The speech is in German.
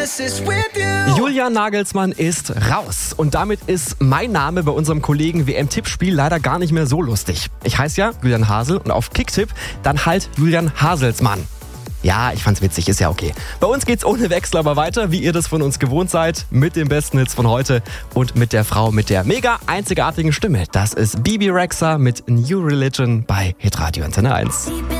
Julian Nagelsmann ist raus und damit ist mein Name bei unserem Kollegen WM-Tippspiel leider gar nicht mehr so lustig. Ich heiße ja Julian Hasel und auf Kicktipp dann halt Julian Haselsmann. Ja, ich fand's witzig, ist ja okay. Bei uns geht's ohne Wechsel aber weiter, wie ihr das von uns gewohnt seid, mit den besten Hits von heute und mit der Frau mit der mega einzigartigen Stimme. Das ist Bebe Rexha mit New Religion bei Hitradio Antenne 1.